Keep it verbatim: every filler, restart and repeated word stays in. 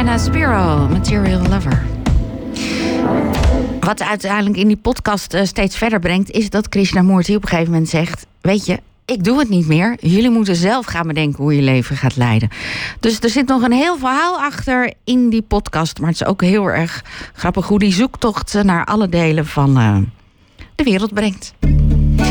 Jenna Spiro, Material Lover. Wat uiteindelijk in die podcast uh, steeds verder brengt, is dat Krishnamurti op een gegeven moment zegt: weet je, ik doe het niet meer. Jullie moeten zelf gaan bedenken hoe je leven gaat leiden. Dus er zit nog een heel verhaal achter in die podcast. Maar het is ook heel erg grappig hoe die zoektocht naar alle delen van uh, de wereld brengt.